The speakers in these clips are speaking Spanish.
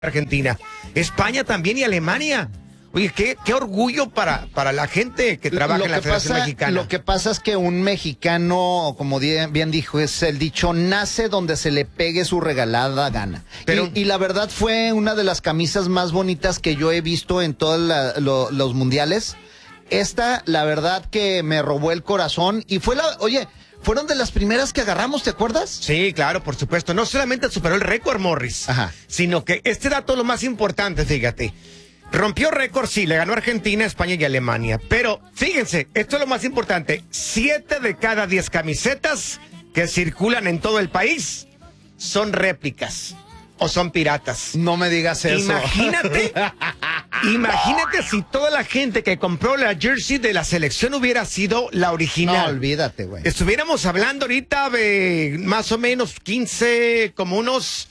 Argentina, España también y Alemania. Oye, qué orgullo para la gente que trabaja en la Federación Mexicana. Lo que pasa es que un mexicano, como bien dijo, es el dicho, nace donde se le pegue su regalada gana. Pero, y la verdad fue una de las camisas más bonitas que yo he visto en todos los mundiales. Esta, la verdad que me robó el corazón y fueron de las primeras que agarramos, ¿te acuerdas? Sí, claro, por supuesto. No solamente superó el récord Morris, sino que este dato es lo más importante, fíjate. Rompió récord, sí, le ganó a Argentina, España y Alemania. Pero, fíjense, esto es lo más importante. 7 de cada 10 camisetas que circulan en todo el país son réplicas o son piratas. No me digas eso. Imagínate si toda la gente que compró la jersey de la selección hubiera sido la original. No, olvídate, güey. Estuviéramos hablando ahorita de más o menos 15, como unos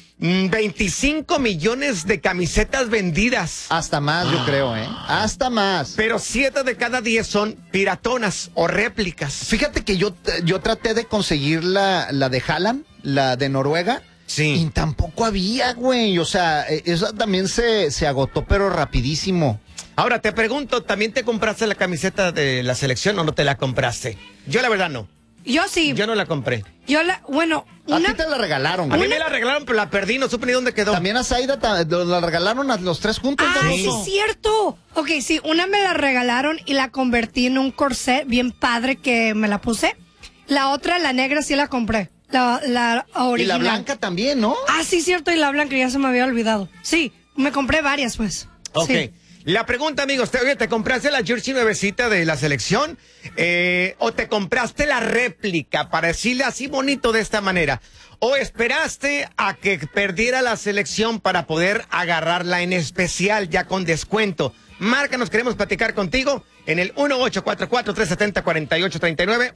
25 millones de camisetas vendidas. Hasta más, yo creo, Hasta más. Pero 7 de cada 10 son piratonas o réplicas. Fíjate que yo traté de conseguir la de Haaland, la de Noruega. Sí. Y tampoco había, güey. O sea, esa también se agotó, pero rapidísimo. Ahora, te pregunto, ¿también te compraste la camiseta de la selección o no te la compraste? Yo la verdad no. Yo sí. Yo no la compré. A ti te la regalaron, güey. A mí me la regalaron, pero la perdí, no supe ni dónde quedó. También a Zaida la regalaron a los tres juntos. Sí, es cierto. Ok, sí, una me la regalaron y la convertí en un corset bien padre que me la puse. La otra, la negra, sí la compré. La original. Y la blanca también, ¿no? Ah, sí, cierto, y la blanca, ya se me había olvidado. Sí, me compré varias, pues. Ok. Sí. La pregunta, amigos, ¿te compraste la jersey nuevecita de la selección? ¿O te compraste la réplica para decirle así bonito de esta manera? ¿O esperaste a que perdiera la selección para poder agarrarla en especial, ya con descuento? Márcanos, queremos platicar contigo en el 1844-370-4839,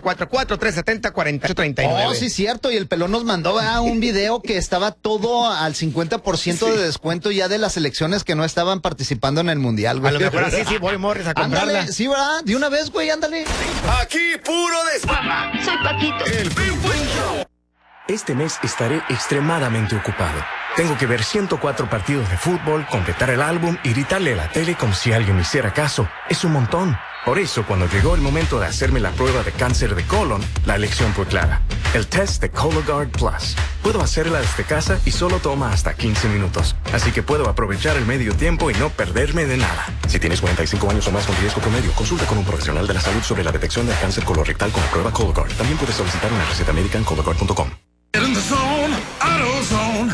1844-370-4839. Oh, sí, cierto, y el pelón nos mandó un video que estaba todo al 50% de descuento ya de las selecciones que no estaban participando en el Mundial, güey. A lo mejor así sí voy, Morris, a comprarla. Ándale, sí, ¿verdad? De una vez, güey, ándale. Aquí puro desfama. Soy Paquito. El Buen Show. Este mes estaré extremadamente ocupado. Tengo que ver 104 partidos de fútbol, completar el álbum y gritarle a la tele como si alguien me hiciera caso. Es un montón. Por eso, cuando llegó el momento de hacerme la prueba de cáncer de colon, la elección fue clara. El test de Cologuard Plus. Puedo hacerla desde casa y solo toma hasta 15 minutos. Así que puedo aprovechar el medio tiempo y no perderme de nada. Si tienes 45 años o más con riesgo promedio, consulta con un profesional de la salud sobre la detección del cáncer colorectal con la prueba Cologuard. También puedes solicitar una receta médica en Cologuard.com. In the zone, AutoZone.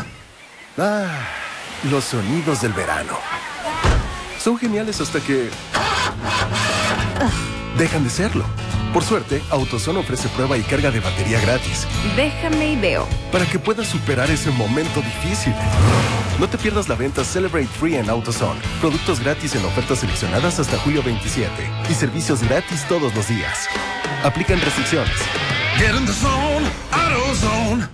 Los sonidos del verano. Son geniales hasta que dejan de serlo. Por suerte, AutoZone ofrece prueba y carga de batería gratis. Déjame y veo. Para que puedas superar ese momento difícil. No te pierdas la venta Celebrate Free en AutoZone. Productos gratis en ofertas seleccionadas hasta julio 27. Y servicios gratis todos los días. Aplican restricciones. Get in the zone, AutoZone.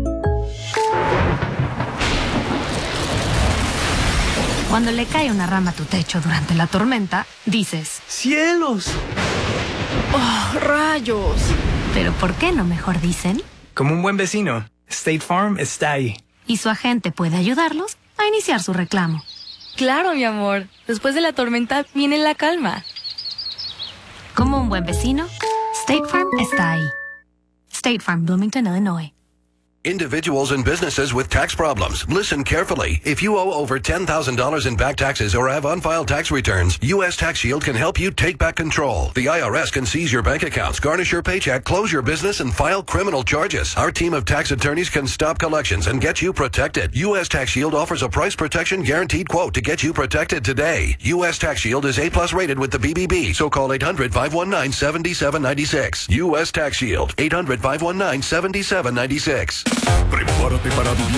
Cuando le cae una rama a tu techo durante la tormenta, dices, ¡cielos! ¡oh, rayos! Pero ¿por qué no mejor dicen? Como un buen vecino, State Farm está ahí. Y su agente puede ayudarlos a iniciar su reclamo. Claro, mi amor. Después de la tormenta viene la calma. Como un buen vecino, State Farm está ahí. State Farm, Bloomington, Illinois. Individuals and businesses with tax problems. Listen carefully. If you owe over $10,000 in back taxes or have unfiled tax returns, U.S. Tax Shield can help you take back control. The IRS can seize your bank accots, garnish your paycheck, close your business, and file criminal charges. Our team of tax attorneys can stop collections and get you protected. U.S. Tax Shield offers a price protection guaranteed quote to get you protected today. U.S. Tax Shield is A+ rated with the BBB, so call 800-519-7796. U.S. Tax Shield, 800-519-7796. Prepárate para vivir